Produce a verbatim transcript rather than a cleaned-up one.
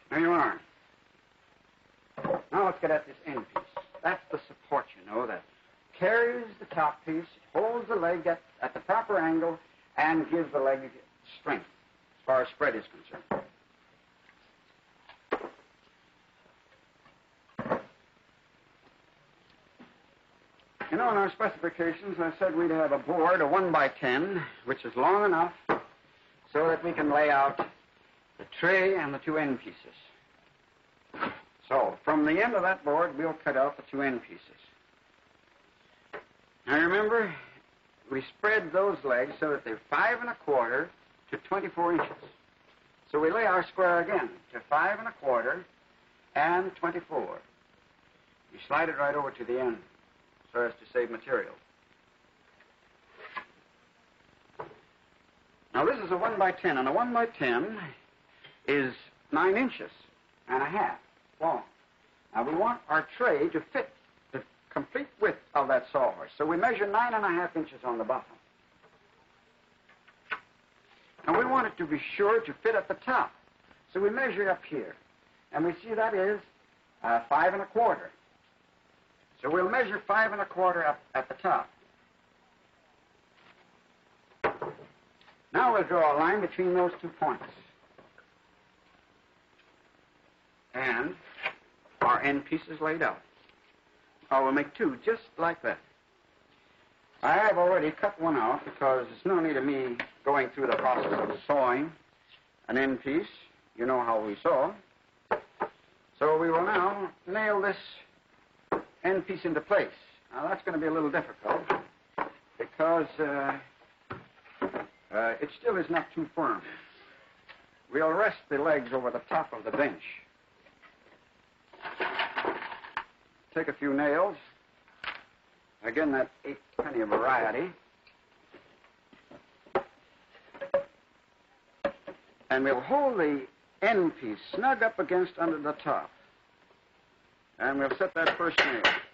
There you are. Now let's get at this end piece. That's the support, you know, that carries the top piece, holds the leg at, at the proper angle, and gives the leg strength as far as spread is concerned. You know, in our specifications, I said we'd have a board, a one by ten, which is long enough so that we can lay out the tray and the two end pieces. So, from the end of that board, we'll cut out the two end pieces. Now, remember, we spread those legs so that they're five and a quarter to twenty-four inches. So we lay our square again to five and a quarter and twenty-four. You slide it right over to the end so as to save material. Now, this is a one by ten, and a one by ten is nine inches and a half long. Now, we want our tray to fit the complete width of that sawhorse, so we measure nine and a half inches on the bottom. And we want it to be sure to fit at the top, so we measure up here, and we see that is uh, five and a quarter. So we'll measure five and a quarter up at the top. Now we'll draw a line between those two points. And our end piece is laid out. Now we'll make two just like that. I have already cut one out because there's no need of me going through the process of sawing an end piece. You know how we saw. So we will now nail this end piece into place. Now that's going to be a little difficult because uh, uh, it still is not too firm. We'll rest the legs over the top of the bench. Take a few nails. Again, that ain't plenty of variety. And we'll hold the end piece snug up against under the top. And we'll set that first nail.